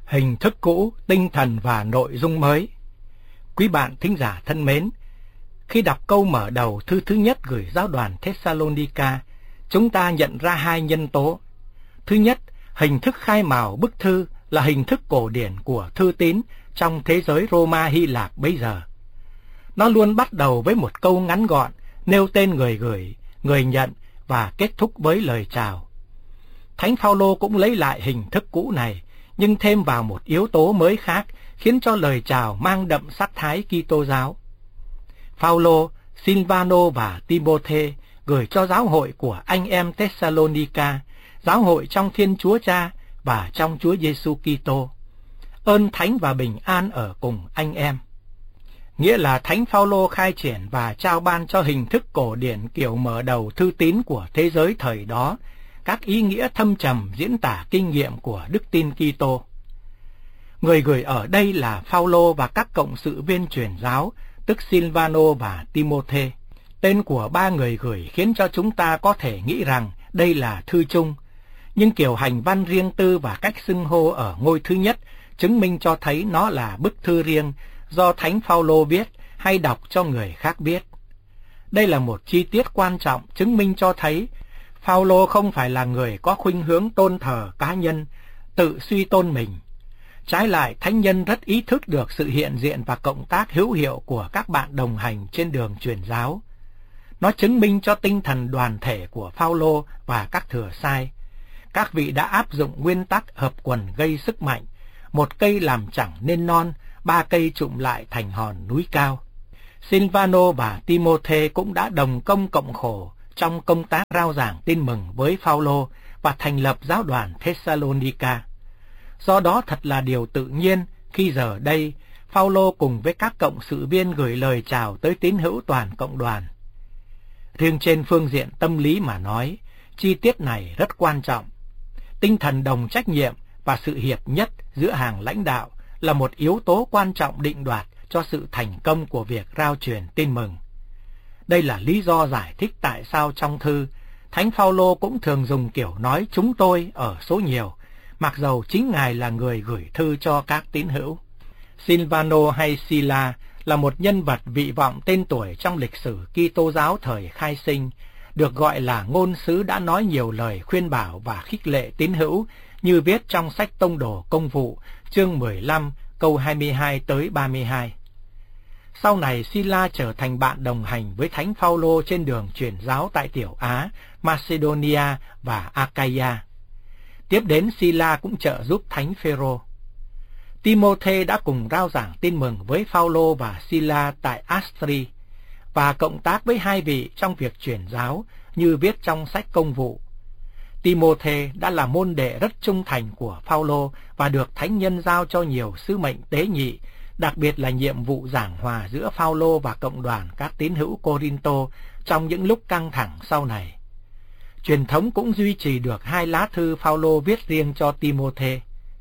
Hình thức cũ, tinh thần và nội dung mới. Quý bạn thính giả thân mến, khi đọc câu mở đầu thư thứ nhất gửi giáo đoàn Thessalonica, chúng ta nhận ra hai nhân tố. Thứ nhất, hình thức khai mào bức thư là hình thức cổ điển của thư tín trong thế giới Roma Hy Lạp bấy giờ. Nó luôn bắt đầu với một câu ngắn gọn, nêu tên người gửi, người nhận và kết thúc với lời chào. Thánh Phaolô cũng lấy lại hình thức cũ này, nhưng thêm vào một yếu tố mới khác, khiến cho lời chào mang đậm sắc thái Kitô giáo. Phaolô, Silvano và Timôthê gửi cho giáo hội của anh em Thessalonica, giáo hội trong Thiên Chúa Cha và trong Chúa Giêsu Kitô. Ơn thánh và bình an ở cùng anh em. Nghĩa là Thánh Phaolô khai triển và trao ban cho hình thức cổ điển kiểu mở đầu thư tín của thế giới thời đó, các ý nghĩa thâm trầm diễn tả kinh nghiệm của đức tin Kitô. Người gửi ở đây là Phaolô và các cộng sự viên truyền giáo, tức Silvano và Timôthê. Tên của ba người gửi khiến cho chúng ta có thể nghĩ rằng đây là thư chung, nhưng kiểu hành văn riêng tư và cách xưng hô ở ngôi thứ nhất chứng minh cho thấy nó là bức thư riêng do Thánh Phaolô viết hay đọc cho người khác biết. Đây là một chi tiết quan trọng chứng minh cho thấy Phaolô không phải là người có khuynh hướng tôn thờ cá nhân, tự suy tôn mình. Trái lại, thánh nhân rất ý thức được sự hiện diện và cộng tác hữu hiệu của các bạn đồng hành trên đường truyền giáo. Nó chứng minh cho tinh thần đoàn thể của Phaolô và các thừa sai. Các vị đã áp dụng nguyên tắc hợp quần gây sức mạnh, một cây làm chẳng nên non, ba cây chụm lại thành hòn núi cao. Silvano và Timôthê cũng đã đồng công cộng khổ trong công tác rao giảng tin mừng với Phaolô và thành lập giáo đoàn Thessalonica. Do đó thật là điều tự nhiên khi giờ đây Phaolô cùng với các cộng sự viên gửi lời chào tới tín hữu toàn cộng đoàn. Riêng trên phương diện tâm lý mà nói, chi tiết này rất quan trọng. Tinh thần đồng trách nhiệm và sự hiệp nhất giữa hàng lãnh đạo là một yếu tố quan trọng định đoạt cho sự thành công của việc rao truyền tin mừng. Đây là lý do giải thích tại sao trong thư, Thánh Phaolô cũng thường dùng kiểu nói chúng tôi ở số nhiều, mặc dầu chính Ngài là người gửi thư cho các tín hữu. Silvano hay Sila là một nhân vật vị vọng tên tuổi trong lịch sử Kitô giáo thời khai sinh, được gọi là ngôn sứ đã nói nhiều lời khuyên bảo và khích lệ tín hữu như viết trong sách Tông đồ Công vụ, chương 15, câu 22 tới 32. Sau này Sila trở thành bạn đồng hành với Thánh Phaolô trên đường truyền giáo tại Tiểu Á, Macedonia và Achaia. Tiếp đến Sila cũng trợ giúp Thánh Phêrô. Timôthê đã cùng rao giảng tin mừng với Phaolô và Sila tại Astri và cộng tác với hai vị trong việc truyền giáo như viết trong sách Công vụ. Timôthê đã là môn đệ rất trung thành của Phaolô và được thánh nhân giao cho nhiều sứ mệnh tế nhị, đặc biệt là nhiệm vụ giảng hòa giữa Phaolô và cộng đoàn các tín hữu Cô-rin-tô trong những lúc căng thẳng sau này. Truyền thống cũng duy trì được hai lá thư Phaolô viết riêng cho Timôthê.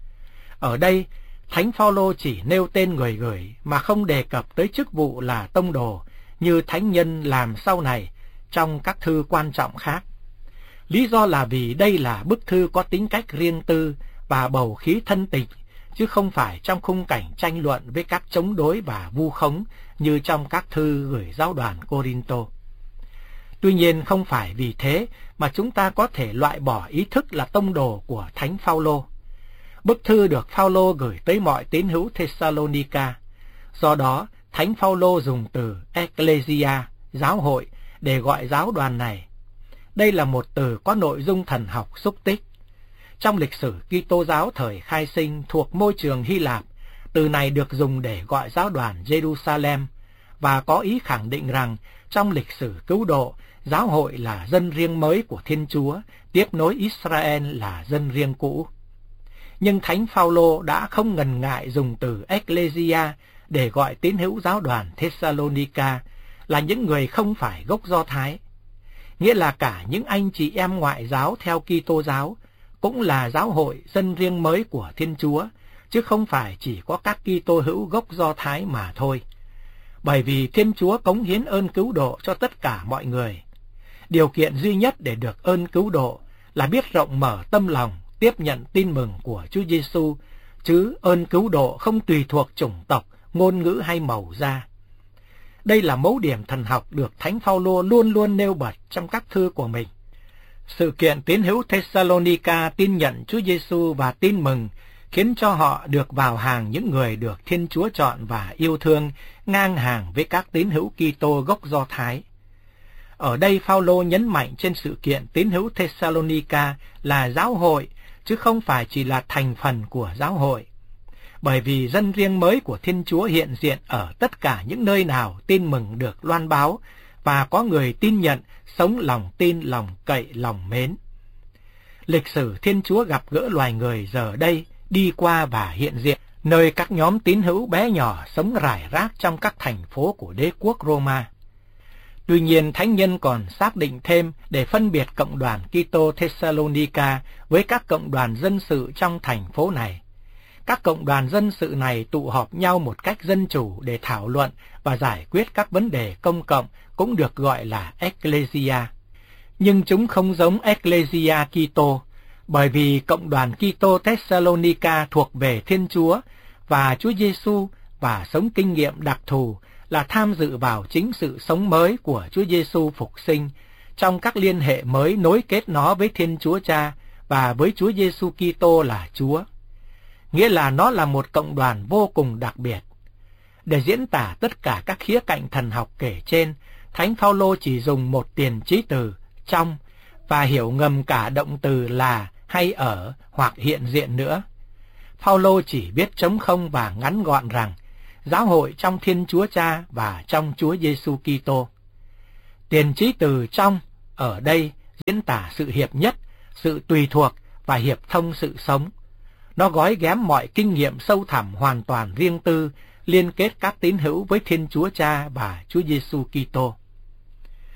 Ở đây, Thánh Phaolô chỉ nêu tên người gửi mà không đề cập tới chức vụ là tông đồ như thánh nhân làm sau này trong các thư quan trọng khác. Lý do là vì đây là bức thư có tính cách riêng tư và bầu khí thân tình, chứ không phải trong khung cảnh tranh luận với các chống đối và vu khống như trong các thư gửi giáo đoàn Cô-rin-tô. Tuy nhiên không phải vì thế mà chúng ta có thể loại bỏ ý thức là tông đồ của Thánh Phaolô. Bức thư được Phaolô gửi tới mọi tín hữu Thessalonica. Do đó, Thánh Phaolô dùng từ Ecclesia, giáo hội, để gọi giáo đoàn này. Đây là một từ có nội dung thần học xúc tích. Trong lịch sử Kitô giáo thời khai sinh thuộc môi trường Hy Lạp, từ này được dùng để gọi giáo đoàn Jerusalem và có ý khẳng định rằng trong lịch sử cứu độ, giáo hội là dân riêng mới của Thiên Chúa, tiếp nối Israel là dân riêng cũ. Nhưng Thánh Phaolô đã không ngần ngại dùng từ Ecclesia để gọi tín hữu giáo đoàn Thessalonica là những người không phải gốc Do Thái, nghĩa là cả những anh chị em ngoại giáo theo Kitô giáo cũng là giáo hội dân riêng mới của Thiên Chúa, chứ không phải chỉ có các Kitô hữu gốc Do Thái mà thôi. Bởi vì Thiên Chúa cống hiến ơn cứu độ cho tất cả mọi người. Điều kiện duy nhất để được ơn cứu độ là biết rộng mở tâm lòng, tiếp nhận tin mừng của Chúa Giêsu, chứ ơn cứu độ không tùy thuộc chủng tộc, ngôn ngữ hay màu da. Đây là mấu điểm thần học được Thánh Phaolô luôn luôn nêu bật trong các thư của mình. Sự kiện tín hữu Thessalonica tin nhận Chúa Giêsu và tin mừng khiến cho họ được vào hàng những người được Thiên Chúa chọn và yêu thương, ngang hàng với các tín hữu Kitô gốc Do Thái. Ở đây Phaolô nhấn mạnh trên sự kiện tín hữu Thessalonica là giáo hội, chứ không phải chỉ là thành phần của giáo hội. Bởi vì dân riêng mới của Thiên Chúa hiện diện ở tất cả những nơi nào tin mừng được loan báo, và có người tin nhận, sống lòng tin, lòng cậy, lòng mến. Lịch sử Thiên Chúa gặp gỡ loài người giờ đây đi qua và hiện diện, nơi các nhóm tín hữu bé nhỏ sống rải rác trong các thành phố của đế quốc Roma. Tuy nhiên, thánh nhân còn xác định thêm để phân biệt cộng đoàn Kitô Thessalonica với các cộng đoàn dân sự trong thành phố này. Các cộng đoàn dân sự này tụ họp nhau một cách dân chủ để thảo luận và giải quyết các vấn đề công cộng, cũng được gọi là Ecclesia. Nhưng chúng không giống Ecclesia Kitô, bởi vì cộng đoàn Kitô Thessalonica thuộc về Thiên Chúa và Chúa Giêsu và sống kinh nghiệm đặc thù là tham dự vào chính sự sống mới của Chúa Giêsu phục sinh trong các liên hệ mới nối kết nó với Thiên Chúa Cha và với Chúa Giêsu Kitô là Chúa. Nghĩa là nó là một cộng đoàn vô cùng đặc biệt. Để diễn tả tất cả các khía cạnh thần học kể trên, Thánh Phaolô chỉ dùng một tiền chí từ trong và hiểu ngầm cả động từ là hay ở hoặc hiện diện nữa. Phaolô chỉ viết trống không và ngắn gọn rằng giáo hội trong Thiên Chúa Cha và trong Chúa Giêsu Kitô. Tiền chí từ trong ở đây diễn tả sự hiệp nhất, sự tùy thuộc và hiệp thông sự sống. Nó gói ghém mọi kinh nghiệm sâu thẳm hoàn toàn riêng tư, liên kết các tín hữu với Thiên Chúa Cha và Chúa Giêsu Kitô.